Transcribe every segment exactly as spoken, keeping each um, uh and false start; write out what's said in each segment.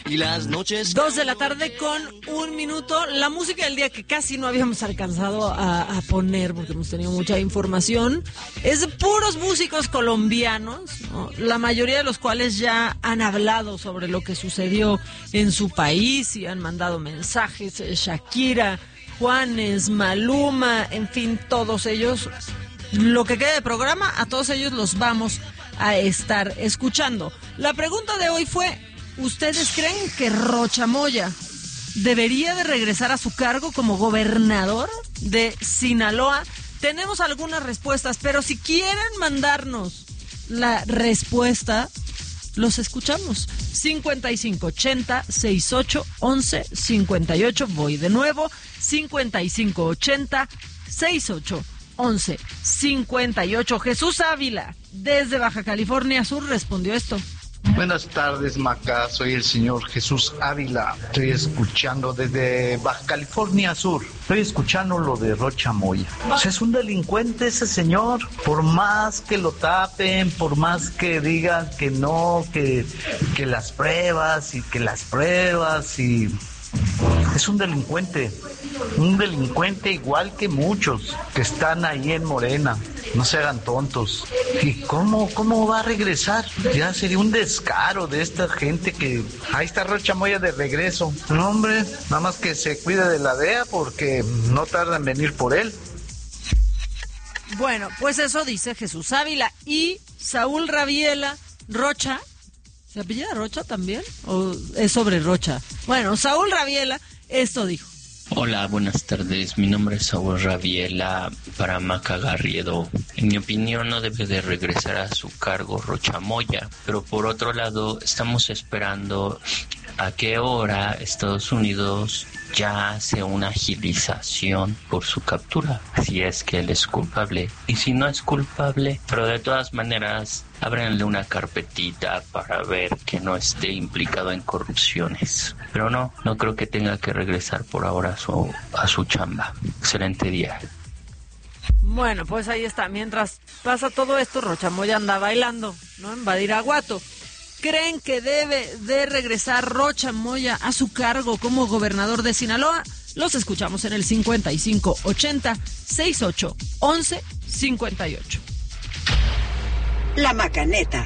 Y las noches... Dos de la tarde con un minuto. La música del día que casi no habíamos alcanzado a, a poner porque hemos tenido mucha información es de puros músicos colombianos, ¿no? La mayoría de los cuales ya han hablado sobre lo que sucedió en su país y han mandado mensajes. Shakira, Juanes, Maluma, en fin, todos ellos. Lo que quede de programa, a todos ellos los vamos a estar escuchando. La pregunta de hoy fue: ¿ustedes creen que Rocha Moya debería de regresar a su cargo como gobernador de Sinaloa? Tenemos algunas respuestas, pero si quieren mandarnos la respuesta, los escuchamos. cincuenta y cinco ochenta sesenta y ocho once cincuenta y ocho. Voy de nuevo. cincuenta y cinco ochenta sesenta y ocho once cincuenta y ocho. Jesús Ávila, desde Baja California Sur, respondió esto. Buenas tardes, Maca. Soy el señor Jesús Ávila. Estoy escuchando desde Baja California Sur. Estoy escuchando lo de Rocha Moya. O sea, es un delincuente ese señor. Por más que lo tapen, por más que digan que no, que, que las pruebas y que las pruebas y... Es un delincuente, un delincuente igual que muchos que están ahí en Morena. No se hagan tontos. ¿Y cómo, cómo va a regresar? Ya sería un descaro de esta gente que... Ahí está Rocha Moya de regreso. No, hombre, nada más que se cuide de la D E A porque no tarda en venir por él. Bueno, pues eso dice Jesús Ávila. Y Saúl Rabiela Rocha... ¿Se apellida Rocha también? ¿O es sobre Rocha? Bueno, Saúl Rabiela, esto dijo. Hola, buenas tardes. Mi nombre es Saúl Rabiela para Maca Garriedo. En mi opinión, no debe de regresar a su cargo Rocha Moya. Pero por otro lado, estamos esperando a qué hora Estados Unidos ya hace una agilización por su captura, si es que él es culpable. Y si no es culpable, pero de todas maneras, ábranle una carpetita para ver que no esté implicado en corrupciones. Pero no, no creo que tenga que regresar por ahora a su, a su chamba. Excelente día. Bueno, pues ahí está. Mientras pasa todo esto, Rocha Moya anda bailando, ¿no? En Badiraguato. ¿Creen que debe de regresar Rocha Moya a su cargo como gobernador de Sinaloa? Los escuchamos en el cincuenta y cinco ochenta sesenta y ocho once cincuenta y ocho. La Macaneta.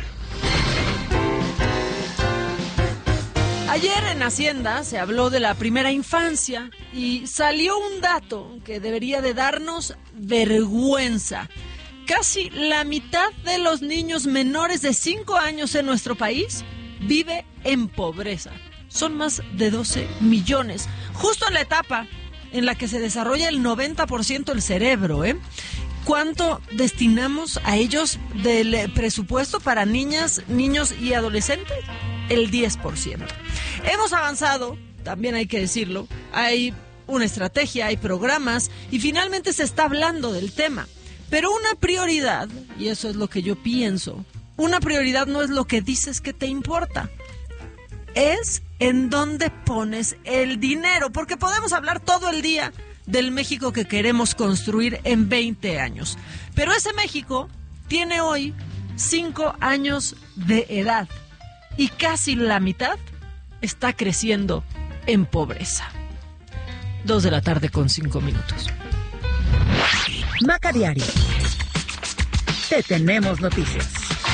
Ayer en Hacienda se habló de la primera infancia y salió un dato que debería de darnos vergüenza. Casi la mitad de los niños menores de cinco años en nuestro país vive en pobreza. Son más de doce millones, justo en la etapa en la que se desarrolla el noventa por ciento del cerebro, ¿eh? ¿Cuánto destinamos a ellos del presupuesto para niñas, niños y adolescentes? El diez por ciento. Hemos avanzado, también hay que decirlo, hay una estrategia, hay programas y finalmente se está hablando del tema. Pero una prioridad, y eso es lo que yo pienso, una prioridad no es lo que dices que te importa, es en dónde pones el dinero, porque podemos hablar todo el día del México que queremos construir en veinte años. Pero ese México tiene hoy cinco años de edad y casi la mitad está creciendo en pobreza. Dos de la tarde con cinco minutos. Maca Diario. Te tenemos noticias.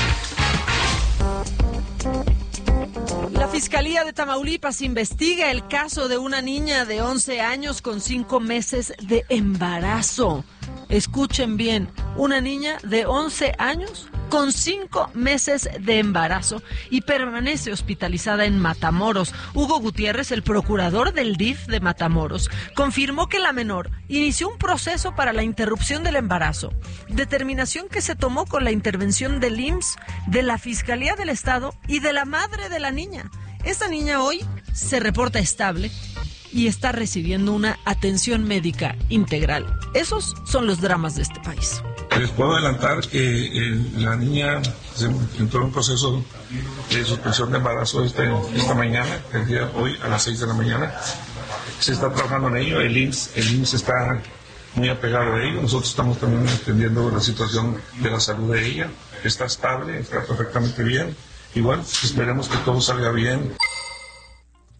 La Fiscalía de Tamaulipas investiga el caso de una niña de once años con cinco meses de embarazo. Escuchen bien, una niña de once años con cinco meses de embarazo y permanece hospitalizada en Matamoros. Hugo Gutiérrez, el procurador del D I F de Matamoros, confirmó que la menor inició un proceso para la interrupción del embarazo, determinación que se tomó con la intervención del I M S S, de la Fiscalía del Estado y de la madre de la niña. Esta niña hoy se reporta estable y está recibiendo una atención médica integral. Esos son los dramas de este país. Les puedo adelantar que eh, la niña se entró en un proceso de suspensión de embarazo este, esta mañana, el día de hoy a las seis de la mañana. Se está trabajando en ello, el I M S S, el I M S S está muy apegado a ello. Nosotros estamos también entendiendo la situación de la salud de ella. Está estable, está perfectamente bien. Igual, esperemos que todo salga bien.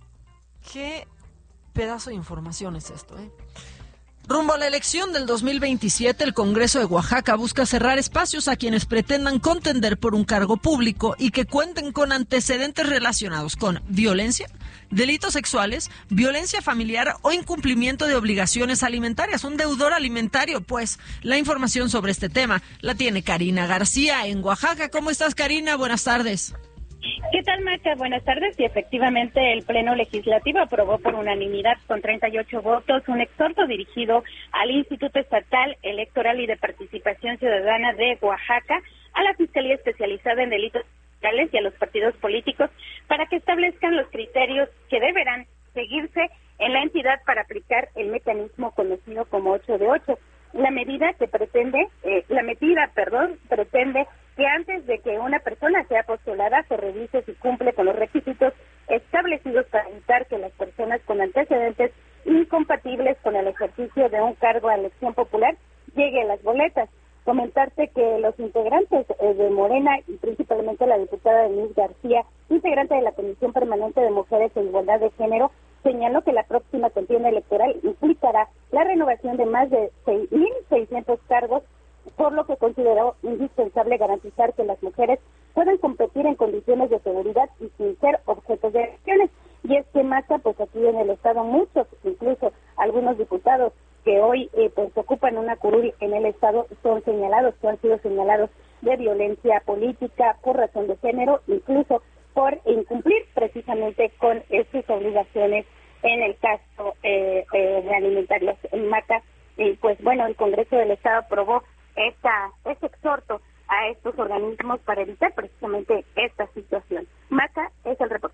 Qué pedazo de información es esto, ¿eh? Rumbo a la elección del dos mil veintisiete, el Congreso de Oaxaca busca cerrar espacios a quienes pretendan contender por un cargo público y que cuenten con antecedentes relacionados con violencia, delitos sexuales, violencia familiar o incumplimiento de obligaciones alimentarias, un deudor alimentario. Pues la información sobre este tema la tiene Karina García en Oaxaca. ¿Cómo estás, Karina? Buenas tardes. ¿Qué tal, Maca? Buenas tardes. Y efectivamente el Pleno Legislativo aprobó por unanimidad con treinta y ocho votos un exhorto dirigido al Instituto Estatal Electoral y de Participación Ciudadana de Oaxaca, a la Fiscalía Especializada en Delitos Electorales y a los partidos políticos para que establezcan los criterios que deberán seguirse en la entidad para aplicar el mecanismo conocido como ocho de ocho. La medida que pretende, eh, la medida, perdón, pretende que antes de que una persona sea postulada se revise si cumple con los requisitos establecidos para evitar que las personas con antecedentes incompatibles con el ejercicio de un cargo a elección popular lleguen a las boletas. Comentarte que los integrantes eh, de Morena y principalmente la diputada Denise García, integrante de la Comisión Permanente de Mujeres e Igualdad de Género, señaló que la próxima contienda electoral implicará la renovación de más de seis mil seiscientos cargos, por lo que consideró indispensable garantizar que las mujeres puedan competir en condiciones de seguridad y sin ser objetos de agresiones. Y es que, Maca, pues aquí en el Estado muchos, incluso algunos diputados que hoy eh, pues ocupan una curul en el Estado, son señalados, que han sido señalados de violencia política por razón de género, incluso por incumplir precisamente con eh, sus obligaciones en el caso eh, eh, de alimentarios. En Maca, y pues bueno, el Congreso del Estado aprobó esta, este exhorto a estos organismos para evitar precisamente esta situación. Maca, es el reporte.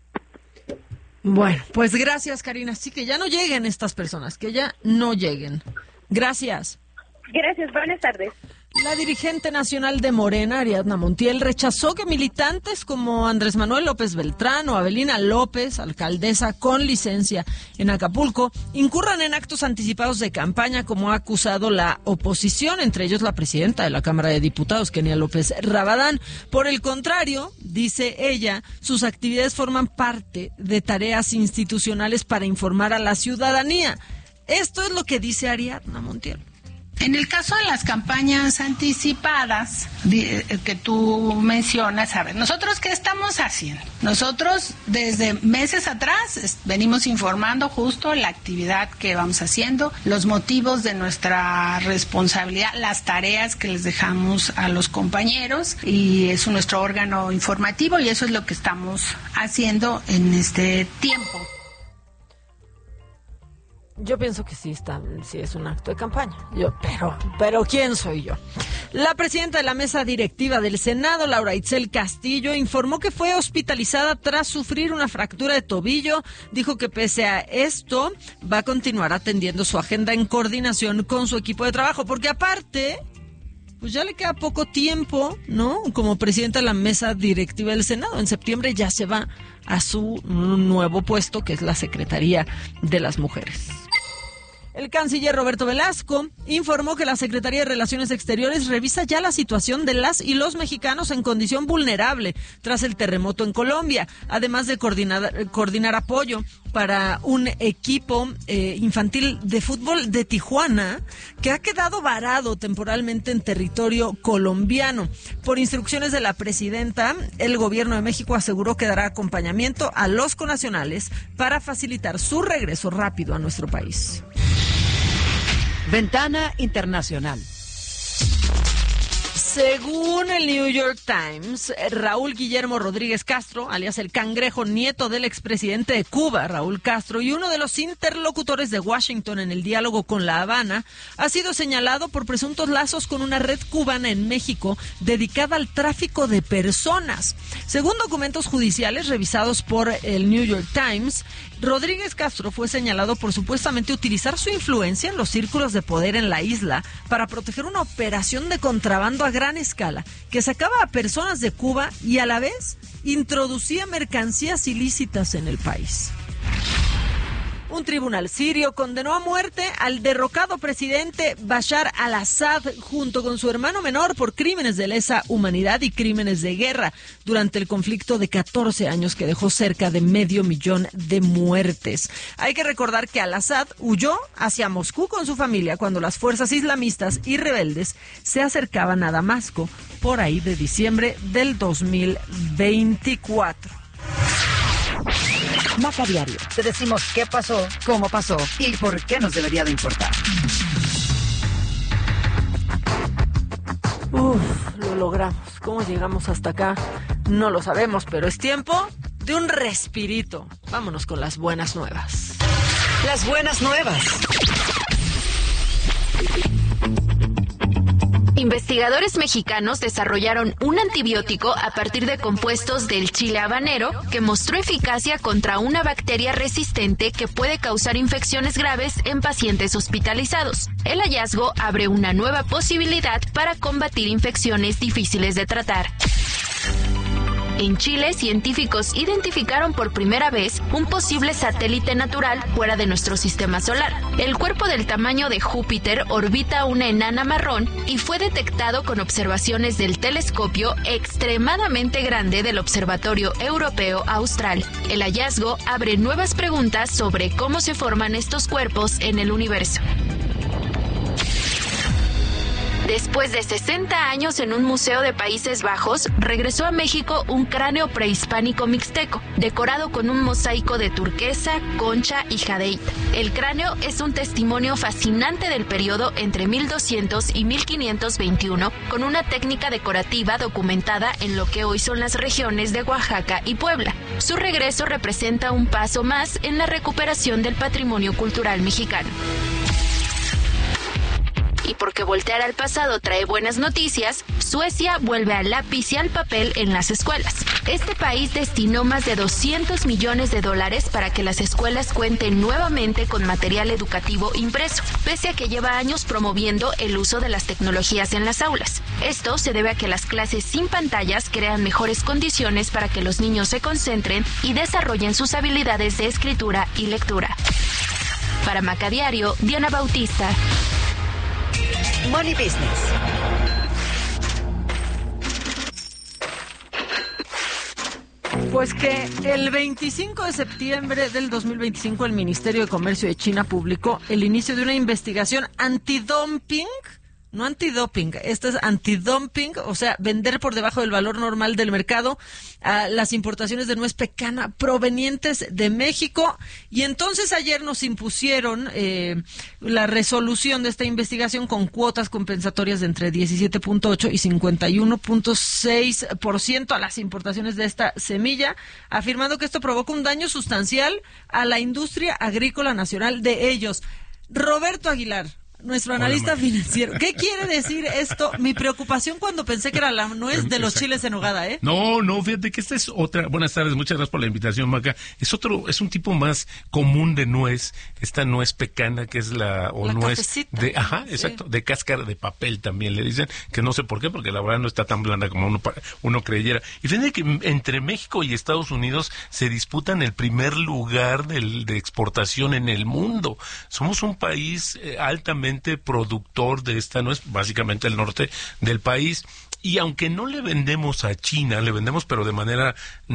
Bueno, pues gracias, Karina. Sí, que ya no lleguen estas personas, que ya no lleguen. Gracias. Gracias, buenas tardes. La dirigente nacional de Morena, Ariadna Montiel, rechazó que militantes como Andrés Manuel López Beltrán o Avelina López, alcaldesa con licencia en Acapulco, incurran en actos anticipados de campaña, como ha acusado la oposición, entre ellos la presidenta de la Cámara de Diputados, Kenia López Rabadán. Por el contrario, dice ella, sus actividades forman parte de tareas institucionales para informar a la ciudadanía. Esto es lo que dice Ariadna Montiel. En el caso de las campañas anticipadas que tú mencionas, a ver, ¿nosotros qué estamos haciendo? Nosotros desde meses atrás venimos informando justo la actividad que vamos haciendo, los motivos de nuestra responsabilidad, las tareas que les dejamos a los compañeros, y es nuestro órgano informativo y eso es lo que estamos haciendo en este tiempo. Yo pienso que sí está, sí es un acto de campaña. Yo, pero, pero ¿quién soy yo? La presidenta de la mesa directiva del Senado, Laura Itzel Castillo, informó que fue hospitalizada tras sufrir una fractura de tobillo. Dijo que pese a esto va a continuar atendiendo su agenda en coordinación con su equipo de trabajo, porque aparte, pues ya le queda poco tiempo, ¿no? Como presidenta de la mesa directiva del Senado. En septiembre ya se va a su nuevo puesto, que es la Secretaría de las Mujeres. El canciller Roberto Velasco informó que la Secretaría de Relaciones Exteriores revisa ya la situación de las y los mexicanos en condición vulnerable tras el terremoto en Colombia, además de coordinar, coordinar apoyo para un equipo eh, infantil de fútbol de Tijuana que ha quedado varado temporalmente en territorio colombiano. Por instrucciones de la presidenta, el gobierno de México aseguró que dará acompañamiento a los connacionales para facilitar su regreso rápido a nuestro país. Ventana Internacional. Según el New York Times, Raúl Guillermo Rodríguez Castro, alias el Cangrejo, nieto del expresidente de Cuba, Raúl Castro, y uno de los interlocutores de Washington en el diálogo con La Habana, ha sido señalado por presuntos lazos con una red cubana en México dedicada al tráfico de personas. Según documentos judiciales revisados por el New York Times, Rodríguez Castro fue señalado por supuestamente utilizar su influencia en los círculos de poder en la isla para proteger una operación de contrabando a gran escala que sacaba a personas de Cuba y a la vez introducía mercancías ilícitas en el país. Un tribunal sirio condenó a muerte al derrocado presidente Bashar al-Assad junto con su hermano menor por crímenes de lesa humanidad y crímenes de guerra durante el conflicto de catorce años que dejó cerca de medio millón de muertes. Hay que recordar que al-Assad huyó hacia Moscú con su familia cuando las fuerzas islamistas y rebeldes se acercaban a Damasco por ahí de diciembre del dos mil veinticuatro. Maca Diario. Te decimos qué pasó, cómo pasó y por qué nos debería de importar. Uf, lo logramos. ¿Cómo llegamos hasta acá? No lo sabemos, pero es tiempo de un respirito. Vámonos con las buenas nuevas. Las buenas nuevas. Investigadores mexicanos desarrollaron un antibiótico a partir de compuestos del chile habanero que mostró eficacia contra una bacteria resistente que puede causar infecciones graves en pacientes hospitalizados. El hallazgo abre una nueva posibilidad para combatir infecciones difíciles de tratar. En Chile, científicos identificaron por primera vez un posible satélite natural fuera de nuestro sistema solar. El cuerpo del tamaño de Júpiter orbita una enana marrón y fue detectado con observaciones del telescopio extremadamente grande del Observatorio Europeo Austral. El hallazgo abre nuevas preguntas sobre cómo se forman estos cuerpos en el universo. Después de sesenta años en un museo de Países Bajos, regresó a México un cráneo prehispánico mixteco, decorado con un mosaico de turquesa, concha y jadeíta. El cráneo es un testimonio fascinante del periodo entre mil doscientos y mil quinientos veintiuno, con una técnica decorativa documentada en lo que hoy son las regiones de Oaxaca y Puebla. Su regreso representa un paso más en la recuperación del patrimonio cultural mexicano. Y porque voltear al pasado trae buenas noticias, Suecia vuelve al lápiz y al papel en las escuelas. Este país destinó más de doscientos millones de dólares para que las escuelas cuenten nuevamente con material educativo impreso, pese a que lleva años promoviendo el uso de las tecnologías en las aulas. Esto se debe a que las clases sin pantallas crean mejores condiciones para que los niños se concentren y desarrollen sus habilidades de escritura y lectura. Para Maca Diario, Diana Bautista. Money Business. Pues que el veinticinco de septiembre del dos mil veinticinco el Ministerio de Comercio de China publicó el inicio de una investigación antidumping. No antidoping, esto es antidumping, o sea, vender por debajo del valor normal del mercado a las importaciones de nuez pecana provenientes de México. Y entonces ayer nos impusieron eh, la resolución de esta investigación con cuotas compensatorias de entre diecisiete punto ocho y cincuenta y uno punto seis por ciento a las importaciones de esta semilla, afirmando que esto provoca un daño sustancial a la industria agrícola nacional de ellos. Roberto Aguilar, nuestro analista Hola, financiero. ¿Qué quiere decir esto? Mi preocupación cuando pensé que era la nuez de los Exacto. chiles en nogada, ¿eh? No, no, fíjate que esta es otra. Buenas tardes, muchas gracias por la invitación, Maca. Es otro, es un tipo más común de nuez, esta nuez pecana que es la o la nuez cafecita. de, ajá, sí. exacto, de cáscara de papel también le dicen, que no sé por qué, porque la verdad no está tan blanda como uno uno creyera. Y fíjate que entre México y Estados Unidos se disputan el primer lugar del, de exportación en el mundo. Somos un país eh, altamente productor de esta nuez, básicamente el norte del país. Y aunque no le vendemos a China, le vendemos pero de manera,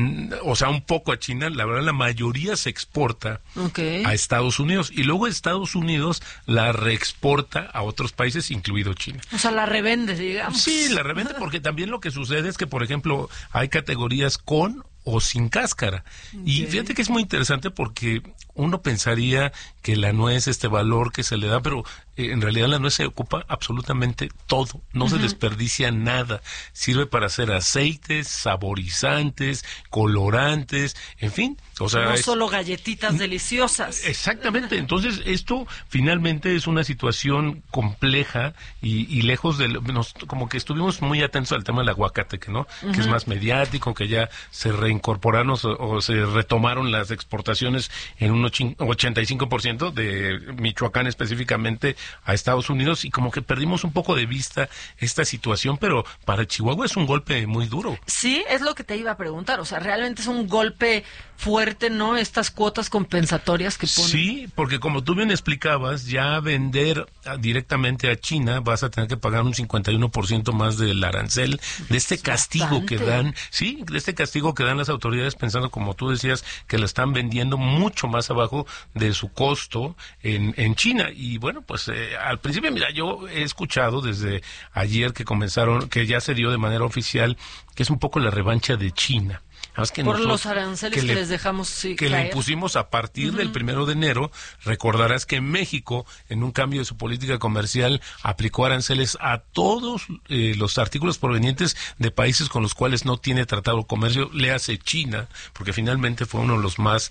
o sea, un poco a China, la verdad la mayoría se exporta okay. a Estados Unidos. Y luego Estados Unidos la reexporta a otros países, incluido China. O sea, la revende, digamos. Sí, la revende porque también lo que sucede es que, por ejemplo, hay categorías con o sin cáscara. Okay. Y fíjate que es muy interesante porque uno pensaría que la nuez, este valor que se le da, pero eh, en realidad la nuez se ocupa absolutamente todo, no uh-huh. se desperdicia nada. Sirve para hacer aceites, saborizantes, colorantes, en fin. O sea, no es, solo galletitas deliciosas. Exactamente. Entonces, esto finalmente es una situación compleja y, y lejos de... Nos, como que estuvimos muy atentos al tema del aguacate, que no, uh-huh. que es más mediático, que ya se re reincorporarnos o, o se retomaron las exportaciones en un ochenta y cinco por ciento de Michoacán específicamente a Estados Unidos, y como que perdimos un poco de vista esta situación, pero para Chihuahua es un golpe muy duro. Sí, es lo que te iba a preguntar, o sea, realmente es un golpe fuerte, ¿no? Estas cuotas compensatorias que ponen. Sí, porque como tú bien explicabas, ya vender directamente a China vas a tener que pagar un cincuenta y uno por ciento más del arancel, de este castigo Bastante. que dan, sí, de este castigo que dan las autoridades pensando, como tú decías, que la están vendiendo mucho más abajo de su costo en, en China. Y bueno, pues eh, al principio, mira, yo he escuchado desde ayer que comenzaron, que ya se dio de manera oficial, que es un poco la revancha de China. Que por los aranceles que, que le, les dejamos sí, que caer. le impusimos a partir uh-huh. del primero de enero. Recordarás que México, en un cambio de su política comercial, aplicó aranceles a todos eh, los artículos provenientes de países con los cuales no tiene tratado de comercio, le hace China, porque finalmente fue uno de los más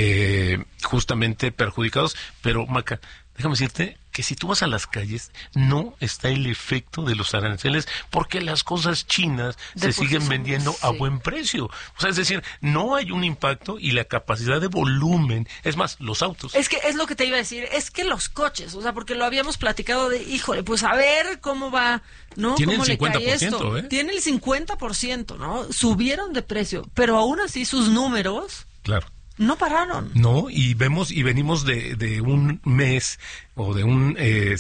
eh, justamente perjudicados. Pero, Maca, déjame decirte que si tú vas a las calles, no está el efecto de los aranceles, porque las cosas chinas de se siguen vendiendo sí. a buen precio. O sea, es decir, no hay un impacto y la capacidad de volumen, es más, los autos. Es que es lo que te iba a decir, es que los coches, o sea, porque lo habíamos platicado de, híjole, pues a ver cómo va, ¿no? Tiene ¿Cómo el cincuenta por ciento, le cae esto? ¿eh? Tiene el cincuenta por ciento, ¿no? Subieron de precio, pero aún así sus números... Claro. No pararon. No, y vemos y venimos de, de un mes o de un eh,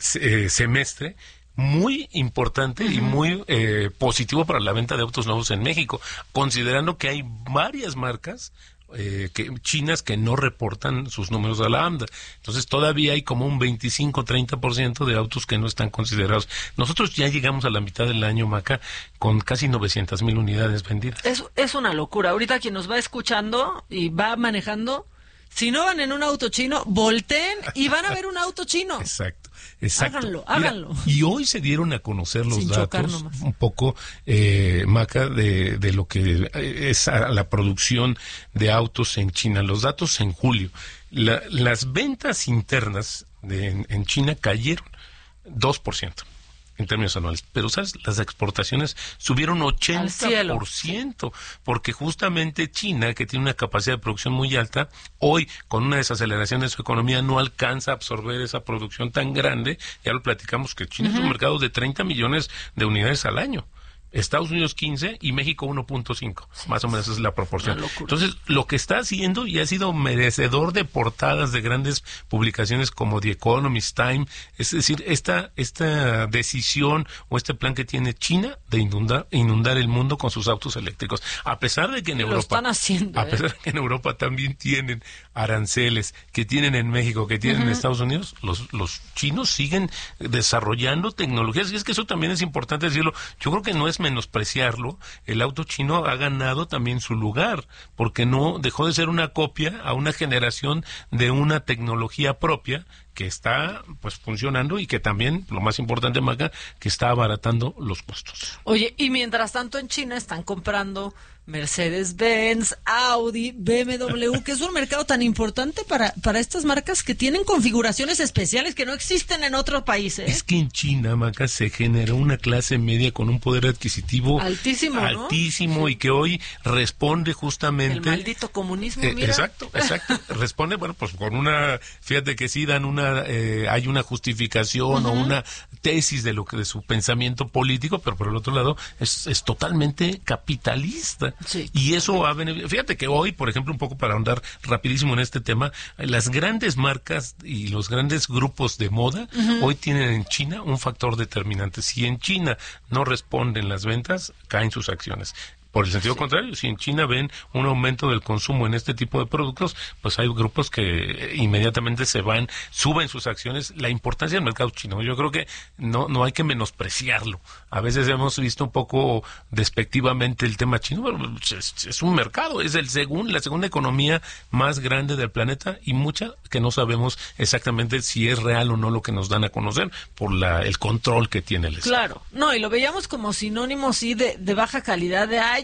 semestre muy importante uh-huh. y muy eh, positivo para la venta de autos nuevos en México, considerando que hay varias marcas Eh, que, chinas que no reportan sus números a la AMDA. Entonces todavía hay como un veinticinco a treinta por ciento de autos que no están considerados. Nosotros ya llegamos a la mitad del año, Maca, con casi novecientas mil unidades vendidas. Es, es una locura. Ahorita quien nos va escuchando y va manejando, si no van en un auto chino, volteen y van a ver un auto chino. Exacto. Exacto. Háganlo, Mira, háganlo. Y hoy se dieron a conocer los Sin datos, un poco, eh, Maca, de, de lo que es la producción de autos en China. Los datos en julio. La, las ventas internas de, en, en China cayeron dos por ciento. En términos anuales, pero ¿sabes? Las exportaciones subieron ochenta por ciento, porque justamente China, que tiene una capacidad de producción muy alta, hoy con una desaceleración de su economía no alcanza a absorber esa producción tan grande. Ya lo platicamos, que China uh-huh. es un mercado de treinta millones de unidades al año. Estados Unidos quince y México uno punto cinco, sí, más o menos es la proporción. Entonces, lo que está haciendo y ha sido merecedor de portadas de grandes publicaciones como The Economist, Time, es decir, esta esta decisión o este plan que tiene China de inundar inundar el mundo con sus autos eléctricos, a pesar de que en lo Europa están haciendo, a pesar ¿eh? de que en Europa también tienen aranceles, que tienen en México, que tienen uh-huh. en Estados Unidos, los los chinos siguen desarrollando tecnologías, y es que eso también es importante decirlo. Yo creo que no es menospreciarlo, el auto chino ha ganado también su lugar, porque no dejó de ser una copia a una generación de una tecnología propia que está pues funcionando y que también, lo más importante, Maca, que está abaratando los costos. Oye, y mientras tanto en China están comprando Mercedes-Benz, Audi, B M W, que es un mercado tan importante para, para estas marcas que tienen configuraciones especiales que no existen en otros países. Es que en China, Maca, se generó una clase media con un poder adquisitivo altísimo, ¿no? altísimo sí. y que hoy responde justamente... El maldito comunismo, eh, mira. Exacto, exacto. Responde, bueno, pues con una... Fíjate que sí dan una... Eh, hay una justificación uh-huh. o una tesis de lo que de su pensamiento político, pero por el otro lado es, es totalmente capitalista. Sí. Y eso ha beneficiado. Fíjate que hoy, por ejemplo, un poco para ahondar rapidísimo en este tema, las grandes marcas y los grandes grupos de moda uh-huh. hoy tienen en China un factor determinante. Si en China no responden las ventas, caen sus acciones. Por el sentido sí. contrario, si en China ven un aumento del consumo en este tipo de productos, pues hay grupos que inmediatamente se van, suben sus acciones. La importancia del mercado chino, yo creo que no no hay que menospreciarlo. A veces hemos visto un poco despectivamente el tema chino, pero es, es un mercado, es el segun, la segunda economía más grande del planeta y mucha que no sabemos exactamente si es real o no lo que nos dan a conocer por la el control que tiene el Estado. Claro, no, y lo veíamos como sinónimo, sí, de, de baja calidad, de ay,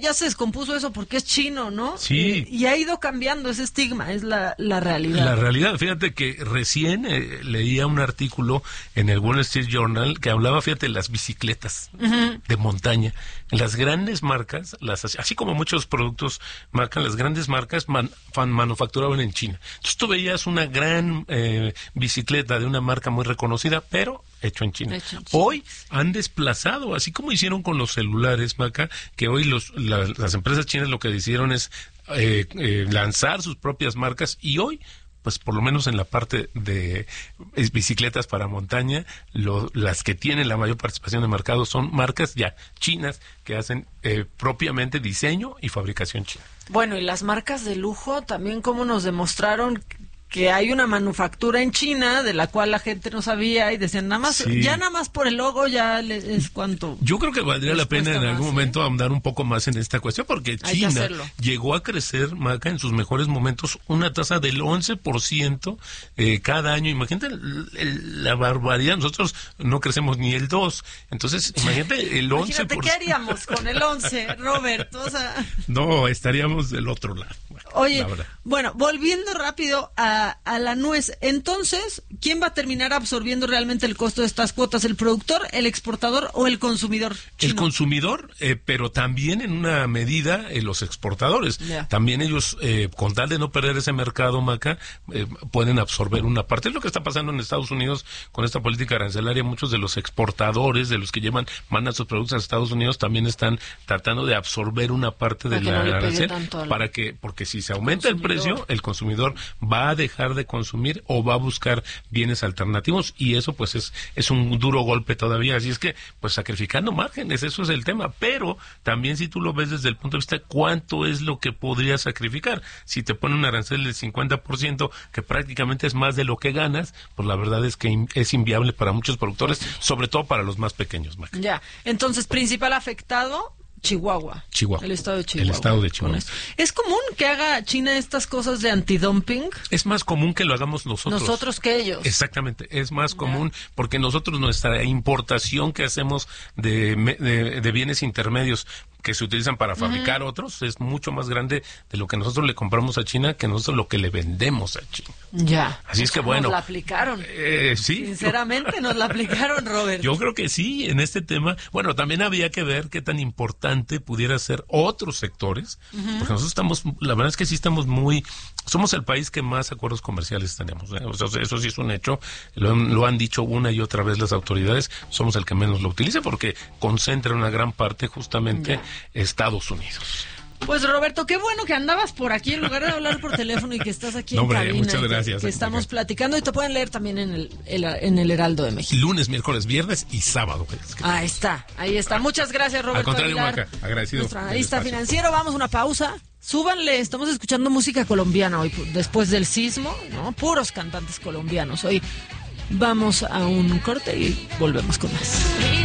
ya se descompuso eso porque es chino, ¿no? Sí. Y, y ha ido cambiando ese estigma, es la, la realidad. La realidad, fíjate que recién eh, leía un artículo en el Wall Street Journal que hablaba, fíjate, de las bicicletas uh-huh. de montaña. Las grandes marcas, las así como muchos productos marcan, las grandes marcas man, fan, manufacturaban en China. Entonces tú veías una gran eh, bicicleta de una marca muy reconocida, pero hecho en China. Hecho en China. Hoy han desplazado, así como hicieron con los celulares, Maca, que hoy los, la, las empresas chinas lo que hicieron es eh, eh, lanzar sus propias marcas, y hoy, pues por lo menos en la parte de es, bicicletas para montaña, lo, las que tienen la mayor participación de mercado son marcas ya chinas que hacen eh, propiamente diseño y fabricación china. Bueno, y las marcas de lujo también, como nos demostraron que hay una manufactura en China de la cual la gente no sabía y decían nada más, sí. ya nada más por el logo ya les, es cuánto. Yo creo que valdría la pena en algún más, momento ¿eh? ahondar un poco más en esta cuestión, porque hay China llegó a crecer, Maca, en sus mejores momentos una tasa del once por ciento eh, cada año. Imagínate el, el, la barbaridad, nosotros no crecemos ni el dos, entonces imagínate el once por ciento. Imagínate, ¿qué haríamos con el once, Robert? O sea... No, estaríamos del otro lado. Bueno, Oye, bueno, volviendo rápido a a la nuez. Entonces, ¿quién va a terminar absorbiendo realmente el costo de estas cuotas? ¿El productor, el exportador o el consumidor chino? El consumidor, eh, pero también en una medida eh, los exportadores. Yeah. También ellos, eh, con tal de no perder ese mercado, Maca, eh, pueden absorber una parte. Es lo que está pasando en Estados Unidos con esta política arancelaria. Muchos de los exportadores, de los que llevan, mandan sus productos a Estados Unidos, también están tratando de absorber una parte de la no arancel para que, porque si se aumenta el precio, el consumidor va a dejar de consumir o va a buscar bienes alternativos, y eso pues es es un duro golpe todavía. Así es que pues sacrificando márgenes, eso es el tema. Pero también, si tú lo ves desde el punto de vista cuánto es lo que podrías sacrificar, si te ponen un arancel del cincuenta por ciento, que prácticamente es más de lo que ganas, pues la verdad es que es inviable para muchos productores, sobre todo para los más pequeños, Maca. Ya, entonces, principal afectado, Chihuahua. Chihuahua. El estado de Chihuahua. El estado de Chihuahua. ¿Es común que haga China estas cosas de antidumping? Es más común que lo hagamos nosotros. Nosotros que ellos. Exactamente. Es más ya. común porque nosotros, nuestra importación que hacemos de, de, de bienes intermedios que se utilizan para fabricar uh-huh. otros, es mucho más grande de lo que nosotros le compramos a China que nosotros lo que le vendemos a China. Ya. Así es que bueno. Nos la aplicaron. Eh, sí. Sinceramente nos la aplicaron, Robert. Yo creo que sí, en este tema. Bueno, también había que ver qué tan importante pudiera ser otros sectores, uh-huh. porque nosotros estamos, la verdad es que sí estamos muy, somos el país que más acuerdos comerciales tenemos, ¿eh? O sea, eso sí es un hecho, lo, lo han dicho una y otra vez las autoridades, somos el que menos lo utiliza porque concentra una gran parte justamente yeah. Estados Unidos. Pues Roberto, qué bueno que andabas por aquí en lugar de hablar por teléfono y que estás aquí no, en hombre, cabina. Muchas gracias. Que, que estamos platicando y te pueden leer también en el, el en el Heraldo de México. Lunes, miércoles, viernes y sábado. Ahí está, ahí está. Muchas gracias, Roberto. Al contrario, Aguilar, Maca, agradecido. Nuestro analista financiero. Vamos a una pausa. Súbanle, estamos escuchando música colombiana hoy, después del sismo, ¿no? Puros cantantes colombianos. Hoy vamos a un corte y volvemos con más.